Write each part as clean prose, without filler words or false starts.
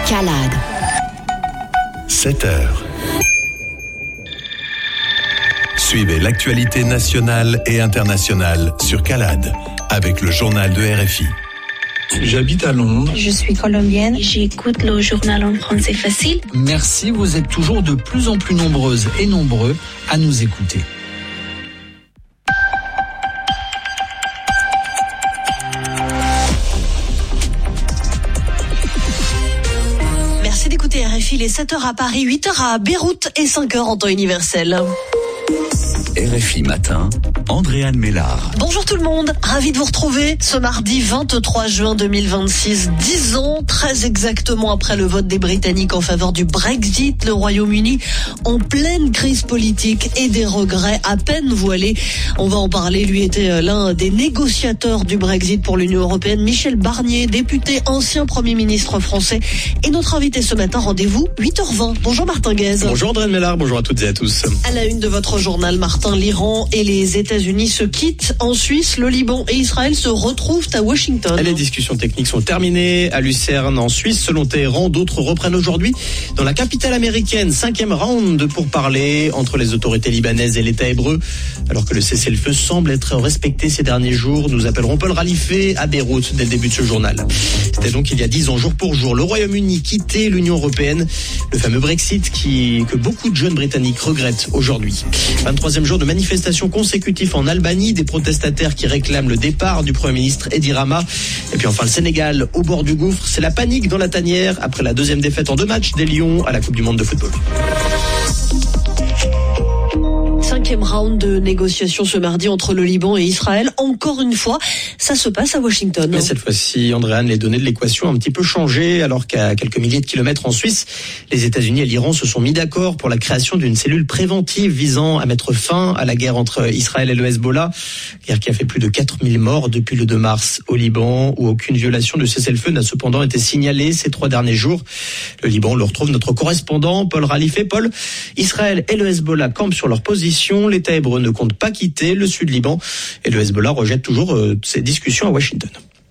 CALAD. 7 heures. Suivez l'actualité nationale et internationale sur CALAD avec le journal de RFI. J'habite à Londres. Je suis colombienne. J'écoute le journal en français facile. Merci, vous êtes toujours de plus en plus nombreuses et nombreux à nous écouter. Merci d'écouter RFI, les 7h à Paris, 8h à Beyrouth et 5h en temps universel. RFI Matin, Andréane Mélard. Bonjour tout le monde, ravi de vous retrouver ce mardi 23 juin 2026, 10 ans, très exactement après le vote des Britanniques en faveur du Brexit, le Royaume-Uni en pleine crise politique et des regrets à peine voilés. On va en parler, lui était l'un des négociateurs du Brexit pour l'Union européenne, Michel Barnier, député, ancien Premier ministre français, et notre invité ce matin, rendez-vous 8h20. Bonjour Martin Guez. Bonjour Andréane Mélard, bonjour à toutes et à tous. À la une de votre journal, Martin, l'Iran et les États-Unis se quittent en Suisse, le Liban et Israël se retrouvent à Washington. Les discussions techniques sont terminées à Lucerne en Suisse, selon Téhéran. D'autres reprennent aujourd'hui dans la capitale américaine. 5e round pour parler entre les autorités libanaises et l'État hébreu. Alors que le cessez-le-feu semble être respecté ces derniers jours, nous appellerons Paul Ralifé à Beyrouth dès le début de ce journal. C'était donc il y a 10 ans, jour pour jour, le Royaume-Uni quittait l'Union européenne. Le fameux Brexit que beaucoup de jeunes Britanniques regrettent aujourd'hui. 23e jour de manifestations consécutives en Albanie, des protestataires qui réclament le départ du Premier ministre Edi Rama. Et puis enfin le Sénégal au bord du gouffre, c'est la panique dans la tanière après la deuxième défaite en 2 matchs des Lions à la Coupe du Monde de football. 5e round de négociations ce mardi entre le Liban et Israël. Encore une fois, ça se passe à Washington. Mais cette fois-ci, Andréane, les données de l'équation ont un petit peu changé, alors qu'à quelques milliers de kilomètres en Suisse, les États-Unis et l'Iran se sont mis d'accord pour la création d'une cellule préventive visant à mettre fin à la guerre entre Israël et le Hezbollah, guerre qui a fait plus de 4000 morts depuis le 2 mars au Liban, où aucune violation de cessez-le-feu n'a cependant été signalée ces 3 derniers jours. Le Liban, on le retrouve notre correspondant, Paul Ralifé. Paul, Israël et le Hezbollah campent sur leur position. L'État hébreu ne compte pas quitter le sud Liban et le Hezbollah rejette toujours ces discussions à Washington.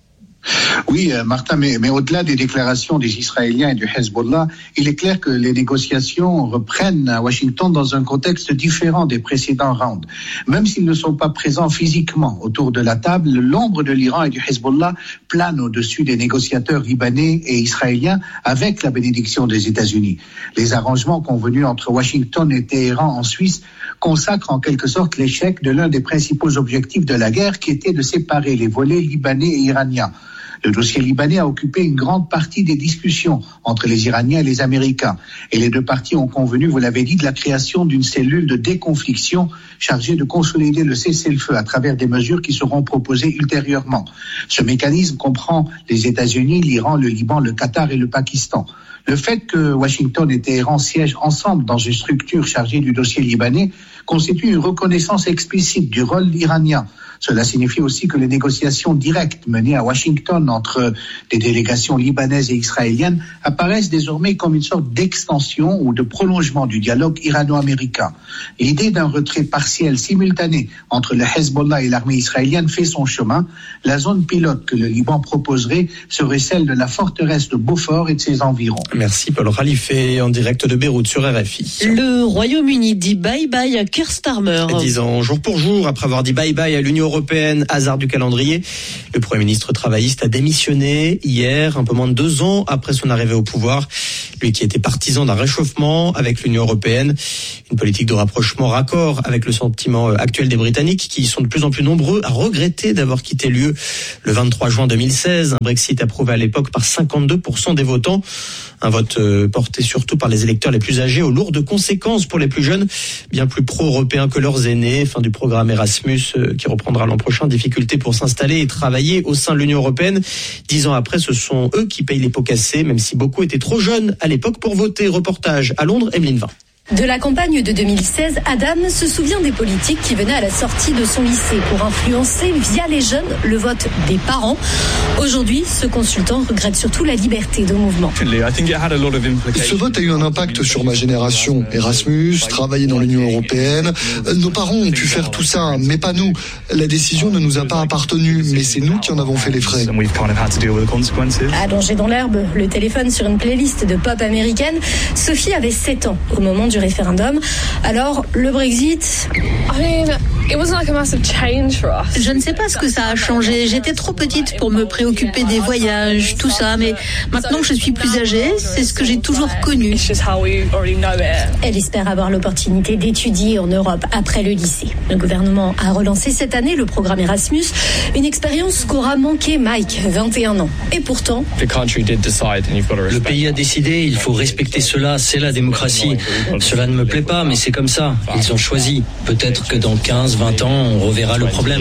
Oui, Martin, mais au-delà des déclarations des Israéliens et du Hezbollah, il est clair que les négociations reprennent à Washington dans un contexte différent des précédents rounds. Même s'ils ne sont pas présents physiquement autour de la table, l'ombre de l'Iran et du Hezbollah plane au-dessus des négociateurs libanais et israéliens avec la bénédiction des États-Unis. Les arrangements convenus entre Washington et Téhéran en Suisse consacrent en quelque sorte l'échec de l'un des principaux objectifs de la guerre, qui était de séparer les volets libanais et iraniens. Le dossier libanais a occupé une grande partie des discussions entre les Iraniens et les Américains. Et les 2 parties ont convenu, vous l'avez dit, de la création d'une cellule de déconfliction chargée de consolider le cessez-le-feu à travers des mesures qui seront proposées ultérieurement. Ce mécanisme comprend les États-Unis, l'Iran, le Liban, le Qatar et le Pakistan. Le fait que Washington et Téhéran siègent ensemble dans une structure chargée du dossier libanais constitue une reconnaissance explicite du rôle iranien. Cela signifie aussi que les négociations directes menées à Washington entre des délégations libanaises et israéliennes apparaissent désormais comme une sorte d'extension ou de prolongement du dialogue irano-américain. L'idée d'un retrait partiel simultané entre le Hezbollah et l'armée israélienne fait son chemin. La zone pilote que le Liban proposerait serait celle de la forteresse de Beaufort et de ses environs. Merci Paul Ralifé, en direct de Beyrouth sur RFI. Le Royaume-Uni dit bye-bye à Keir Starmer. 10 ans, jour pour jour, après avoir dit bye-bye à l'Union européenne, hasard du calendrier, le Premier ministre travailliste a démissionné hier, un peu moins de 2 ans après son arrivée au pouvoir. Lui qui était partisan d'un réchauffement avec l'Union européenne, une politique de rapprochement raccord avec le sentiment actuel des Britanniques, qui sont de plus en plus nombreux à regretter d'avoir quitté l'UE le 23 juin 2016, un Brexit approuvé à l'époque par 52% des votants. Un vote porté surtout par les électeurs les plus âgés, aux lourdes conséquences pour les plus jeunes, bien plus pro-européens que leurs aînés. Fin du programme Erasmus qui reprendra l'an prochain. Difficulté pour s'installer et travailler au sein de l'Union européenne. 10 ans après, ce sont eux qui payent les pots cassés, même si beaucoup étaient trop jeunes à l'époque pour voter. Reportage à Londres, Emeline Vin. De la campagne de 2016, Adam se souvient des politiques qui venaient à la sortie de son lycée pour influencer via les jeunes le vote des parents. Aujourd'hui, ce consultant regrette surtout la liberté de mouvement. Ce vote a eu un impact sur ma génération. Erasmus, travailler dans l'Union européenne. Nos parents ont pu faire tout ça, mais pas nous. La décision ne nous a pas appartenu, mais c'est nous qui en avons fait les frais. Allongée dans l'herbe, le téléphone sur une playlist de pop américaine, Sophie avait 7 ans au moment du référendum. Alors, le Brexit... Je ne sais pas ce que ça a changé. J'étais trop petite pour me préoccuper des voyages, tout ça. Mais maintenant que je suis plus âgée, c'est ce que j'ai toujours connu. Elle espère avoir l'opportunité d'étudier en Europe après le lycée. Le gouvernement a relancé cette année le programme Erasmus, une expérience qu'aura manqué Mike, 21 ans. Et pourtant... Le pays a décidé, il faut respecter cela, c'est la démocratie. Cela ne me plaît pas, mais c'est comme ça. Ils ont choisi. Peut-être que dans 15, 20 ans, on reverra le problème.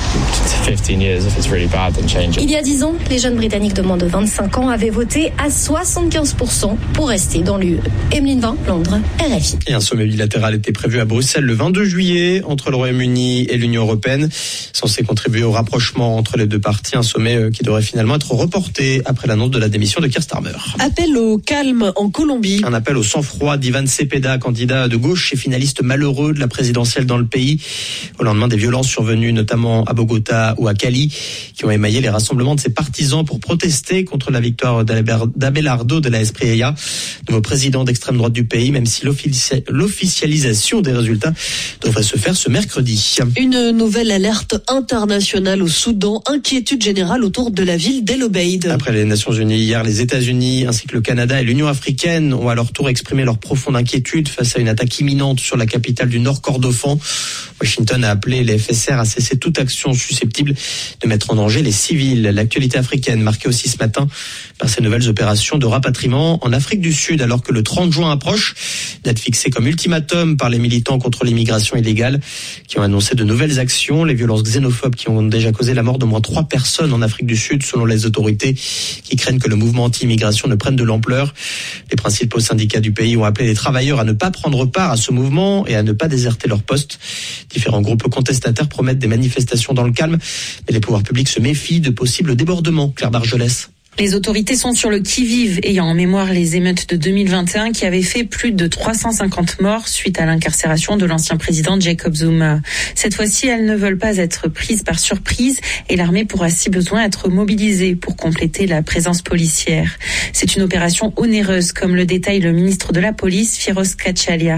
Il y a 10 ans, les jeunes Britanniques de moins de 25 ans avaient voté à 75% pour rester dans l'UE. Emeline Vin, Londres, RFI. Et un sommet bilatéral était prévu à Bruxelles le 22 juillet entre le Royaume-Uni et l'Union européenne, censé contribuer au rapprochement entre les deux parties. Un sommet qui devrait finalement être reporté après l'annonce de la démission de Keir Starmer. Appel au calme en Colombie. Un appel au sang-froid d'Ivan Cepeda, candidat de gauche et finaliste malheureux de la présidentielle dans le pays, au lendemain des violences survenues notamment à Bogota ou à Cali, qui ont émaillé les rassemblements de ses partisans pour protester contre la victoire d'Abelardo de la Espriella, nouveau président d'extrême droite du pays, même si l'officialisation des résultats devrait se faire ce mercredi. Une nouvelle alerte internationale au Soudan, inquiétude générale autour de la ville d'El Obeid. Après les Nations Unies hier, les États-Unis ainsi que le Canada et l'Union africaine ont à leur tour exprimé leur profonde inquiétude face à une attaque imminente sur la capitale du Nord Kordofan. Washington a appelé les FSR à cesser toute action susceptible de mettre en danger les civils. L'actualité africaine marquée aussi ce matin par ces nouvelles opérations de rapatriement en Afrique du Sud, alors que le 30 juin approche, date fixée comme ultimatum par les militants contre l'immigration illégale qui ont annoncé de nouvelles actions. Les violences xénophobes qui ont déjà causé la mort d'au moins 3 personnes en Afrique du Sud, selon les autorités, qui craignent que le mouvement anti-immigration ne prenne de l'ampleur. Les principaux syndicats du pays ont appelé les travailleurs à ne pas prendre part à ce mouvement et à ne pas déserter leur poste. Différents groupes contestataires promettent des manifestations dans le calme, mais les pouvoirs publics se méfient de possibles débordements. Claire Bargelès. Les autorités sont sur le qui-vive, ayant en mémoire les émeutes de 2021 qui avaient fait plus de 350 morts suite à l'incarcération de l'ancien président Jacob Zuma. Cette fois-ci, elles ne veulent pas être prises par surprise et l'armée pourra si besoin être mobilisée pour compléter la présence policière. C'est une opération onéreuse, comme le détaille le ministre de la Police, Firoz Kachalia.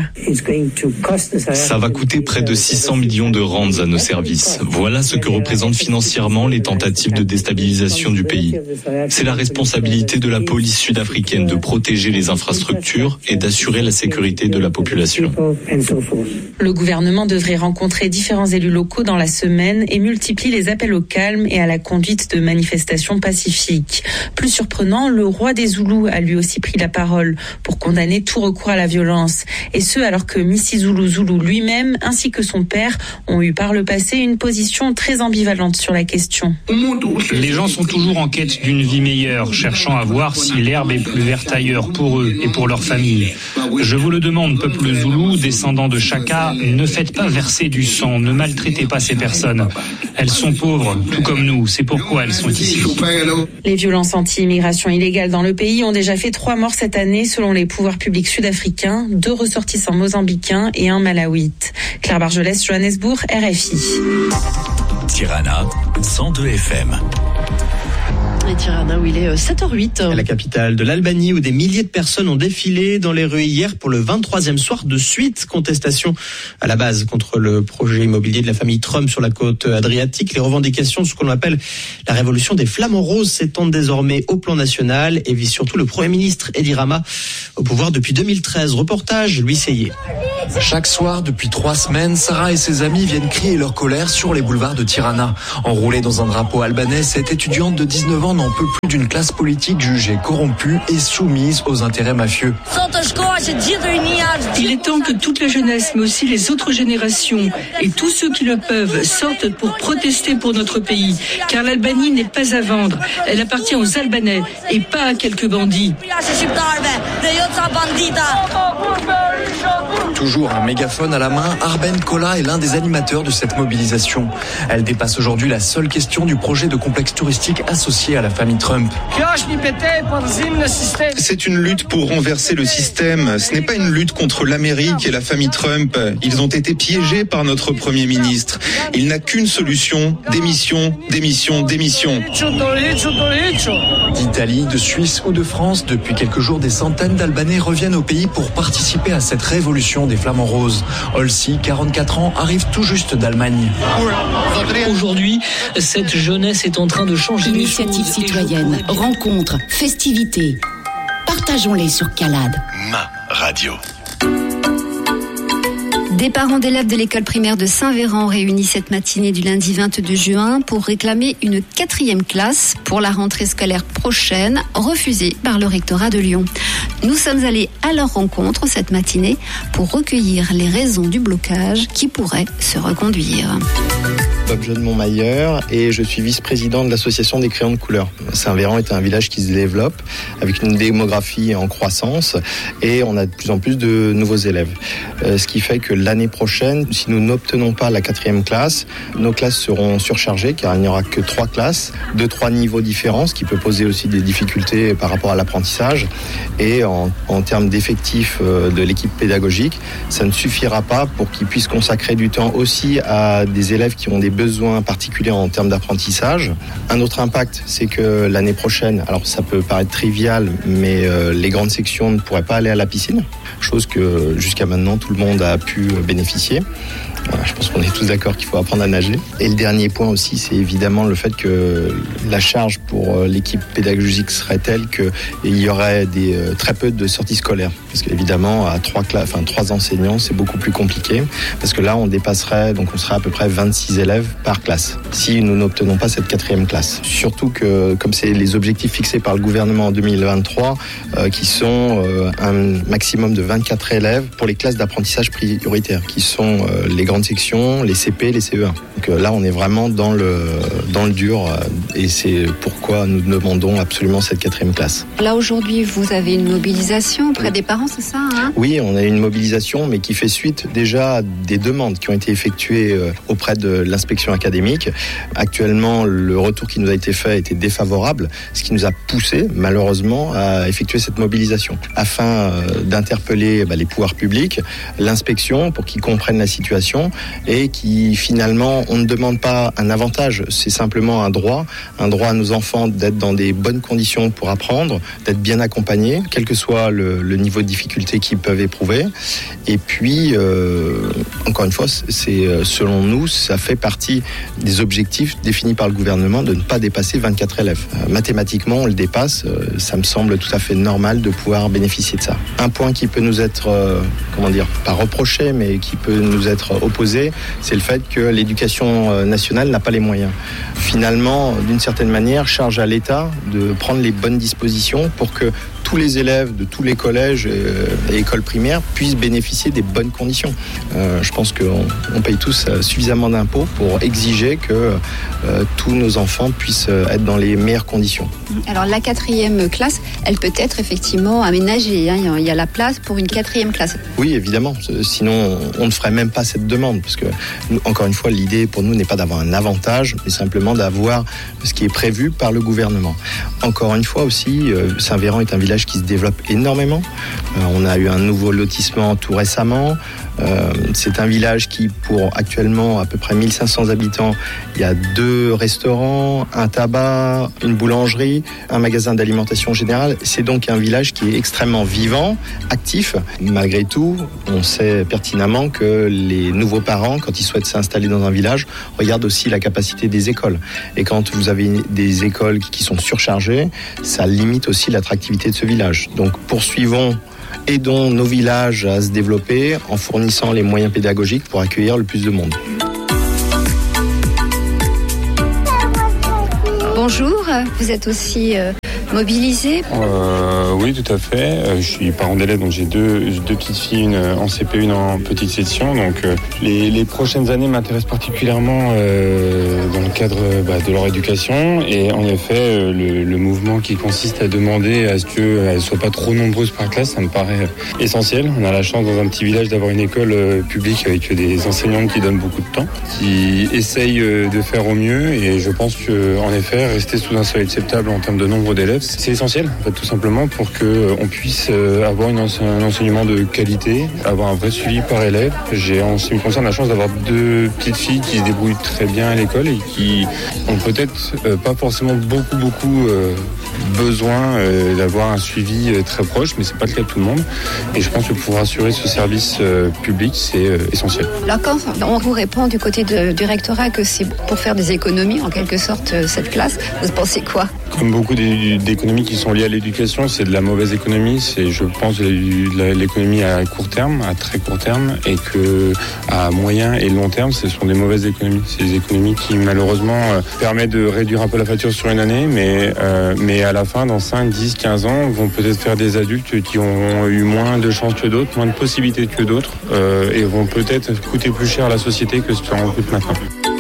Ça va coûter près de 600 millions de rands à nos services. Voilà ce que représentent financièrement les tentatives de déstabilisation du pays. C'est la responsabilité de la police sud-africaine de protéger les infrastructures et d'assurer la sécurité de la population. Le gouvernement devrait rencontrer différents élus locaux dans la semaine et multiplie les appels au calme et à la conduite de manifestations pacifiques. Plus surprenant, le roi des Zoulous a lui aussi pris la parole pour condamner tout recours à la violence. Et ce, alors que Missi-Zoulou Zoulou lui-même ainsi que son père ont eu par le passé une position très ambivalente sur la question. Les gens sont toujours en quête d'une vie meilleure, cherchant à voir si l'herbe est plus verte ailleurs pour eux et pour leur famille. Je vous le demande, peuple zoulou, descendant de Chaka, ne faites pas verser du sang, ne maltraitez pas ces personnes. Elles sont pauvres, tout comme nous, c'est pourquoi elles sont ici. Les violences anti-immigration illégales dans le pays ont déjà fait 3 morts cette année selon les pouvoirs publics sud-africains, 2 ressortissants mozambicains et 1 malawite. Claire Bargelès, Johannesburg, RFI. Tirana, 102 FM. Et Tirana, où il est 7h08. La capitale de l'Albanie, où des milliers de personnes ont défilé dans les rues hier pour le 23e soir de suite. Contestation à la base contre le projet immobilier de la famille Trump sur la côte adriatique. Les revendications de ce qu'on appelle la révolution des flamants roses s'étendent désormais au plan national et visent surtout le Premier ministre Edi Rama, au pouvoir depuis 2013. Reportage, Louis Seyé. Chaque soir, depuis 3 semaines, Sarah et ses amis viennent crier leur colère sur les boulevards de Tirana. Enroulée dans un drapeau albanais, cette étudiante de 19 ans n'en peut plus d'une classe politique jugée corrompue et soumise aux intérêts mafieux. Il est temps que toute la jeunesse, mais aussi les autres générations et tous ceux qui le peuvent sortent pour protester pour notre pays. Car l'Albanie n'est pas à vendre. Elle appartient aux Albanais et pas à quelques bandits. Toujours un mégaphone à la main, Arben Kola est l'un des animateurs de cette mobilisation. Elle dépasse aujourd'hui la seule question du projet de complexe touristique associé à la famille Trump. C'est une lutte pour renverser le système. Ce n'est pas une lutte contre l'Amérique et la famille Trump. Ils ont été piégés par notre Premier ministre. Il n'a qu'une solution, démission, démission, démission. D'Italie, de Suisse ou de France, depuis quelques jours, des centaines d'Albanais reviennent au pays pour participer à cette révolution des flamants roses. Olsi, 44 ans, arrive tout juste d'Allemagne. Aujourd'hui, cette jeunesse est en train de changer les choses. Initiative citoyenne, rencontres, festivités. Partageons-les sur Calade. Ma radio. Des parents d'élèves de l'école primaire de Saint-Véran réunis cette matinée du lundi 22 juin pour réclamer une 4e classe pour la rentrée scolaire prochaine, refusée par le rectorat de Lyon. Nous sommes allés à leur rencontre cette matinée pour recueillir les raisons du blocage qui pourrait se reconduire. Bob Jeune Montmailleur et je suis vice-président de l'association des crayons de couleur. Saint-Véran est un village qui se développe avec une démographie en croissance et on a de plus en plus de nouveaux élèves. Ce qui fait que l'année prochaine, si nous n'obtenons pas la 4e classe, nos classes seront surchargées car il n'y aura que 3 classes de 3 niveaux différents, ce qui peut poser aussi des difficultés par rapport à l'apprentissage. Et en termes d'effectifs de l'équipe pédagogique, ça ne suffira pas pour qu'ils puissent consacrer du temps aussi à des élèves qui ont des besoins particuliers en termes d'apprentissage. Un autre impact, c'est que l'année prochaine, alors ça peut paraître trivial, mais les grandes sections ne pourraient pas aller à la piscine, chose que jusqu'à maintenant tout le monde a pu bénéficier. Je pense qu'on est tous d'accord qu'il faut apprendre à nager. Et le dernier point aussi, c'est évidemment le fait que la charge pour l'équipe pédagogique serait telle qu'il y aurait très peu de sorties scolaires. Parce qu'évidemment, à 3 enseignants, c'est beaucoup plus compliqué. Parce que là, on serait à peu près 26 élèves par classe, si nous n'obtenons pas cette 4e classe. Surtout que, comme c'est les objectifs fixés par le gouvernement en 2023, qui sont un maximum de 24 élèves pour les classes d'apprentissage prioritaires, qui sont les grandes sections, les CP, les CE1. Donc là, on est vraiment dans le dur et c'est pourquoi nous demandons absolument cette 4e classe. Là, aujourd'hui, vous avez une mobilisation auprès des parents, c'est ça Oui, on a une mobilisation, mais qui fait suite déjà à des demandes qui ont été effectuées auprès de l'inspection académique. Actuellement, le retour qui nous a été fait était défavorable, ce qui nous a poussé, malheureusement, à effectuer cette mobilisation, afin d'interpeller les pouvoirs publics, l'inspection, pour qu'ils comprennent la situation et qui, finalement, on ne demande pas un avantage, c'est simplement un droit à nos enfants d'être dans des bonnes conditions pour apprendre, d'être bien accompagnés, quel que soit le niveau de difficulté qu'ils peuvent éprouver. Et puis, encore une fois, c'est selon nous, ça fait partie des objectifs définis par le gouvernement de ne pas dépasser 24 élèves. Mathématiquement, on le dépasse, ça me semble tout à fait normal de pouvoir bénéficier de ça. Un point qui peut nous être, pas reproché, mais qui peut nous être opposé, c'est le fait que l'éducation nationale n'a pas les moyens. Finalement, d'une certaine manière, charge à l'État de prendre les bonnes dispositions pour que tous les élèves de tous les collèges et écoles primaires puissent bénéficier des bonnes conditions. Je pense qu'on paye tous suffisamment d'impôts pour exiger que tous nos enfants puissent être dans les meilleures conditions. Alors la 4e classe, elle peut être effectivement aménagée. Il y a la place pour une 4e classe. Oui, évidemment. Sinon, on ne ferait même pas cette demande. Parce que, encore une fois, l'idée pour nous n'est pas d'avoir un avantage, mais simplement d'avoir ce qui est prévu par le gouvernement. Encore une fois aussi, Saint-Véran est un village qui se développe énormément. On a eu un nouveau lotissement tout récemment. C'est un village qui, pour actuellement à peu près 1500 habitants, il y a 2 restaurants, un tabac, une boulangerie, un magasin d'alimentation générale. C'est donc un village qui est extrêmement vivant, actif. Malgré tout, on sait pertinemment que les nouveaux parents, quand ils souhaitent s'installer dans un village, regardent aussi la capacité des écoles. Et quand vous avez des écoles qui sont surchargées, ça limite aussi l'attractivité de ce village. Donc aidons nos villages à se développer en fournissant les moyens pédagogiques pour accueillir le plus de monde. Bonjour, vous êtes aussi mobilisés? Oui, tout à fait. Je suis parent d'élèves, donc j'ai deux petites filles, une en CP, une en petite section. Donc les prochaines années m'intéressent particulièrement dans le cadre de leur éducation. Et en effet, le mouvement qui consiste à demander à ce qu'elles ne soient pas trop nombreuses par classe, ça me paraît essentiel. On a la chance dans un petit village d'avoir une école publique avec des enseignantes qui donnent beaucoup de temps, qui essayent de faire au mieux. Et je pense qu'en effet, rester sous un seuil acceptable en termes de nombre d'élèves, c'est essentiel, en fait, tout simplement pour qu'on puisse avoir un enseignement de qualité, avoir un vrai suivi par élève. J'ai en ce qui me concerne la chance d'avoir deux petites filles qui se débrouillent très bien à l'école et qui ont peut-être pas forcément beaucoup besoin d'avoir un suivi très proche, mais c'est pas le cas de tout le monde. Et je pense que pour assurer ce service public, c'est essentiel. Alors quand on vous répond du côté du rectorat que c'est pour faire des économies, en quelque sorte, cette classe, vous pensez quoi? Comme beaucoup d'économies qui sont liées à l'éducation, c'est de la mauvaise économie. C'est, je pense, de l'économie à court terme, à très court terme, et que à moyen et long terme, ce sont des mauvaises économies. C'est des économies qui, malheureusement, permettent de réduire un peu la facture sur une année, mais à la fin, dans 5, 10, 15 ans, vont peut-être faire des adultes qui ont eu moins de chances que d'autres, moins de possibilités que d'autres, et vont peut-être coûter plus cher à la société que ce que ça en coûte maintenant.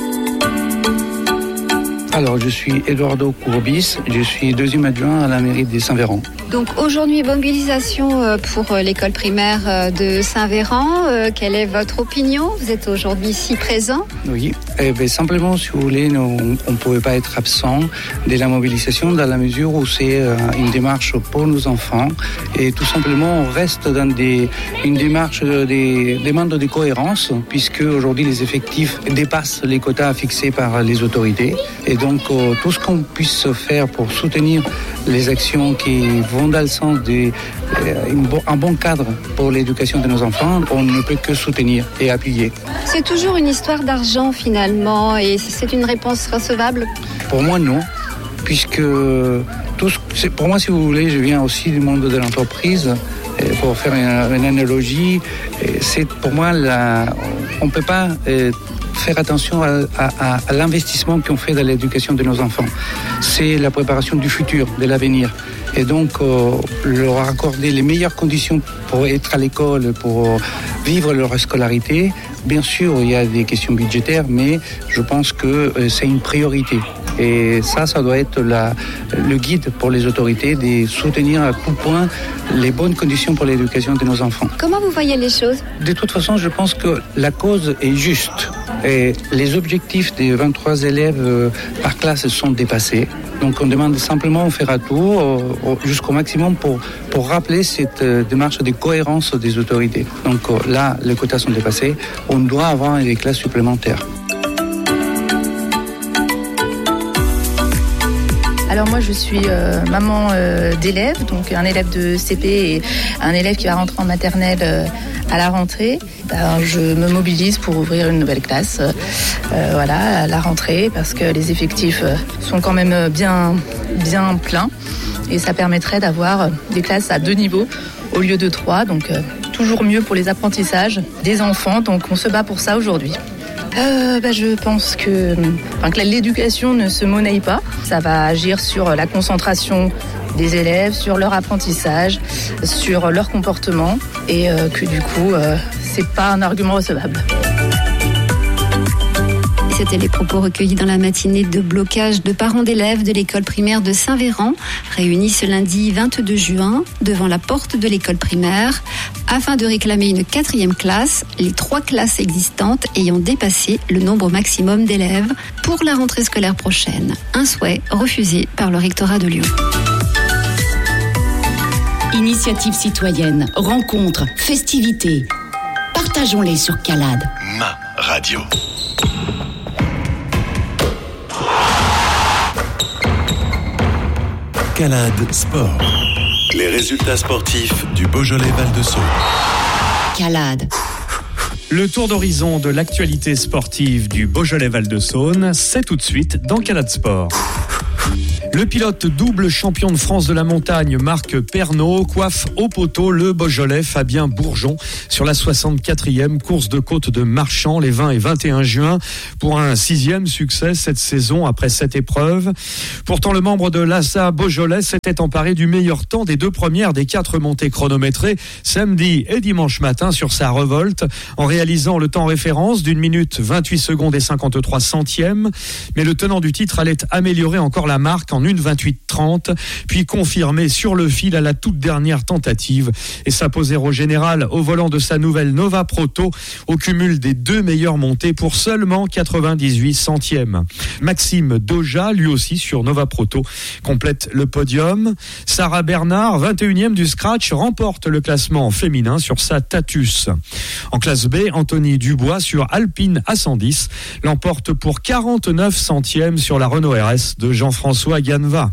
Alors, je suis Eduardo Courbis, je suis deuxième adjoint à la mairie de Saint-Véran. Donc aujourd'hui, mobilisation pour l'école primaire de Saint-Véran. Quelle est votre opinion? Vous êtes aujourd'hui ici présent. Oui, simplement, si vous voulez, on ne pouvait pas être absent de la mobilisation dans la mesure où c'est une démarche pour nos enfants. Et tout simplement, on reste dans une démarche des demandes de cohérence, puisque aujourd'hui, les effectifs dépassent les quotas fixés par les autorités. Et donc, tout ce qu'on puisse faire pour soutenir les actions qui vont dans le sens d'un bon cadre pour l'éducation de nos enfants, on ne peut que soutenir et appuyer. C'est toujours une histoire d'argent finalement, et c'est une réponse recevable? Pour moi, non, puisque pour moi, si vous voulez, je viens aussi du monde de l'entreprise. Pour faire une analogie, c'est pour moi, on ne peut pas faire attention à l'investissement qu'on fait dans l'éducation de nos enfants. C'est la préparation du futur, de l'avenir. Et donc, leur accorder les meilleures conditions pour être à l'école, pour vivre leur scolarité. Bien sûr, il y a des questions budgétaires, mais je pense que c'est une priorité. Et ça doit être le guide pour les autorités de soutenir à tout point les bonnes conditions pour l'éducation de nos enfants. Comment vous voyez les choses? De toute façon, je pense que la cause est juste. Et les objectifs des 23 élèves par classe sont dépassés. Donc on demande simplement de faire un tour jusqu'au maximum pour rappeler cette démarche de cohérence des autorités. Donc là, les quotas sont dépassés. On doit avoir des classes supplémentaires. Alors moi je suis maman d'élèves, donc un élève de CP et un élève qui va rentrer en maternelle à la rentrée. Je me mobilise pour ouvrir une nouvelle classe à la rentrée parce que les effectifs sont quand même bien pleins et ça permettrait d'avoir des classes à 2 niveaux au lieu de 3, donc toujours mieux pour les apprentissages des enfants, donc on se bat pour ça aujourd'hui. Je pense que l'éducation ne se monnaie pas. Ça va agir sur la concentration des élèves, sur leur apprentissage, sur leur comportement et que du coup, c'est pas un argument recevable. C'était les propos recueillis dans la matinée de blocage de parents d'élèves de l'école primaire de Saint-Véran, réunis ce lundi 22 juin devant la porte de l'école primaire, afin de réclamer une 4e classe, les 3 classes existantes ayant dépassé le nombre maximum d'élèves pour la rentrée scolaire prochaine. Un souhait refusé par le rectorat de Lyon. Initiative citoyenne, rencontres, festivités. Partageons-les sur Calade. Ma radio. Calade Sport. Les résultats sportifs du Beaujolais Val-de-Saône. Calade. Le tour d'horizon de l'actualité sportive du Beaujolais Val-de-Saône, c'est tout de suite dans Calade Sport. Le pilote double champion de France de la montagne Marc Pernaut coiffe au poteau le Beaujolais Fabien Bourgeon sur la 64e course de côte de Marchand les 20 et 21 juin pour un 6e succès cette saison après 7 épreuves. Pourtant, le membre de l'ASA Beaujolais s'était emparé du meilleur temps des 2 premières des 4 montées chronométrées samedi et dimanche matin sur sa revolte en réalisant le temps référence d'1 minute 28 secondes et 53 centièmes. Mais le tenant du titre allait améliorer encore la marque en 1:28:30, puis confirmer sur le fil à la toute dernière tentative et s'imposer au général au volant de sa nouvelle Nova Proto au cumul des 2 meilleures montées pour seulement 98 centièmes. Maxime Doja, lui aussi sur Nova Proto, complète le podium. Sarah Bernard, 21e du scratch, remporte le classement féminin sur sa Tatus. En classe B, Anthony Dubois sur Alpine A110 l'emporte pour 49 centièmes sur la Renault RS de Jean-François Ganva.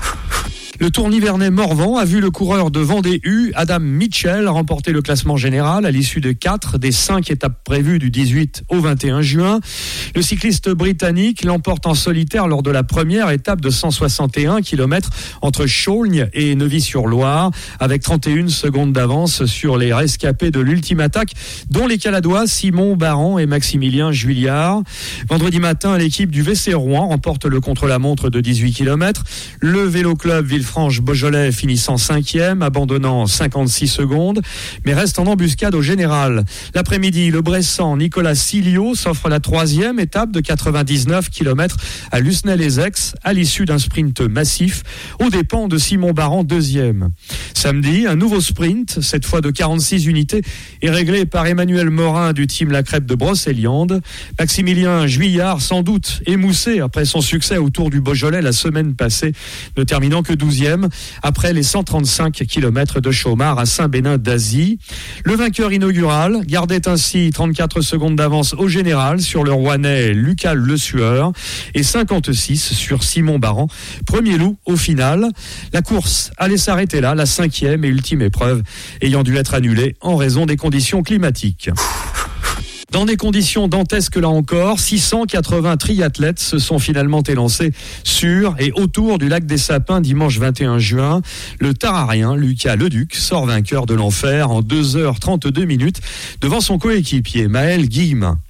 Le Tour Nivernais Morvan a vu le coureur de Vendée U, Adam Mitchell, remporter le classement général à l'issue de 4 des 5 étapes prévues du 18 au 21 juin. Le cycliste britannique l'emporte en solitaire lors de la première étape de 161 km entre Chaulgnes et Neuvy-sur-Loire, avec 31 secondes d'avance sur les rescapés de l'ultime attaque, dont les Caladois Simon Baran et Maximilien Juillard. Vendredi matin, l'équipe du VC Rouen remporte le contre-la-montre de 18 km. Le Vélo Club Villefranche Beaujolais finissant 5e, abandonnant 56 secondes, mais reste en embuscade au général. L'après-midi, le Bressan Nicolas Silio s'offre la 3e étape de 99 km à Lusnel-les-Aix à l'issue d'un sprint massif aux dépens de Simon Baran 2e. Samedi, un nouveau sprint, cette fois de 46 unités, est réglé par Emmanuel Morin du team La Crêpe de Brocéliande. Maximilien Juillard, sans doute émoussé après son succès au Tour du Beaujolais la semaine passée, ne terminant que 12e après les 135 km de Chaumard à Saint-Bénin-d'Azy. Le vainqueur inaugural gardait ainsi 34 secondes d'avance au général sur le Rouennais Lucas Le Sueur et 56 sur Simon Baran, premier loup au final. La course allait s'arrêter là, la 5e et ultime épreuve ayant dû être annulée en raison des conditions climatiques. Dans des conditions dantesques là encore, 680 triathlètes se sont finalement élancés sur et autour du lac des Sapins dimanche 21 juin. Le Tararien Lucas Leduc sort vainqueur de l'enfer en 2h32 minutes devant son coéquipier Maël Guillemin.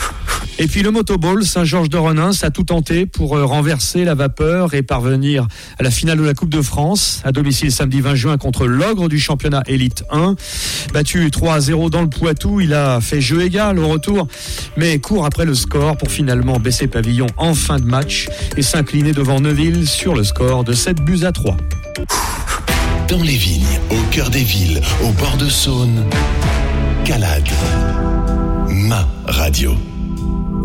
Et puis le Motoball Saint-Georges-de-Renins a tout tenté pour renverser la vapeur et parvenir à la finale de la Coupe de France à domicile samedi 20 juin contre l'ogre du championnat Élite 1. Battu 3-0 dans le Poitou, il a fait jeu égal au retour, mais court après le score pour finalement baisser pavillon en fin de match et s'incliner devant Neuville sur le score de 7-3. Dans les vignes, au cœur des villes, au bord de Saône, Calade, ma radio.